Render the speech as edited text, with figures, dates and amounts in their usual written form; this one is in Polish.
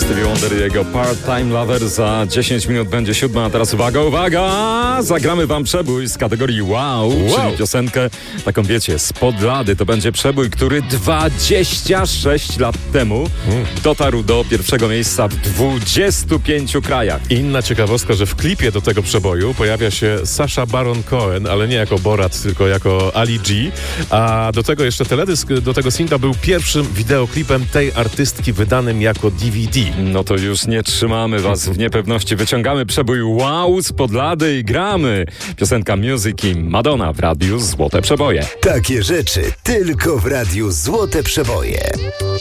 Stevie Wonder i jego Part-Time Lover. Za 10 minut będzie 7, a teraz uwaga! Zagramy wam przebój z kategorii wow, czyli piosenkę, taką wiecie, spod lady. To będzie przebój, który 26 lat temu dotarł do pierwszego miejsca w 25 krajach. Inna ciekawostka, że w klipie do tego przeboju pojawia się Sacha Baron Cohen, ale nie jako Borat, tylko jako Ali G. A do tego jeszcze teledysk do tego singla był pierwszym wideoklipem tej artystki wydanym jako DVD. No to już nie trzymamy was w niepewności. Wyciągamy przebój wow spod lady i gramy. Piosenka Music i Madonna w Radiu Złote Przeboje. Takie rzeczy tylko w Radiu Złote Przeboje.